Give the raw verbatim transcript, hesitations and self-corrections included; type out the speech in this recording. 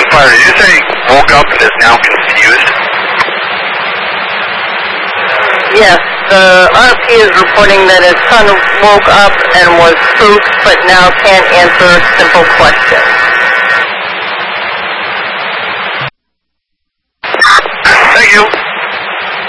Fire, did you say woke up and is now confused? Yes, the R P is reporting that his son woke up and was spooked, but now can't answer simple questions.